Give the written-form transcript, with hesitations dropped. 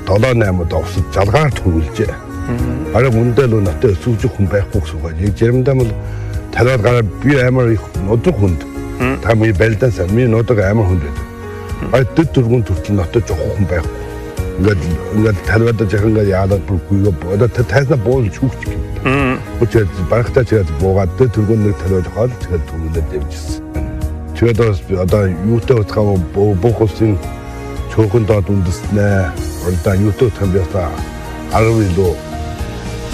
7-8-д овсод жалгаар төрүүлжээ. Арай мөндөл өнөтэй сүүжих хүн байхгүй гэсэн үг. Яг жирэндээ бол талаад гараа би амар их нодог хүнд. Та миний байлдаан сайн миний нодог амар хүнд байдаг. Дэд дөрвөн төртөл нотож явах хүн байхгүй. Ингээд талаад жахан ингээд яалаад бүргүйгээ одоо тайснаа буулж хүүхч юм. Өчигд багтаа чигээд буугаад дэд дөрвөн нэг талаад хоол чигээд төрүүлээд явжсэн. Тэгээд одоо юутай утгаа бүх улсын чөөхөн доод үндэснээ одоо юутай утгаа би одоо 10 илүү